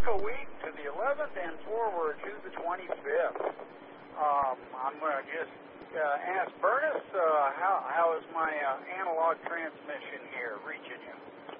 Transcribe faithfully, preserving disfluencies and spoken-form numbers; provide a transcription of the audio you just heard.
a week to the eleventh and forward to the twenty-fifth. Um, I'm going to just uh, ask Bertus, uh, how, how is my uh, analog transmission here reaching you?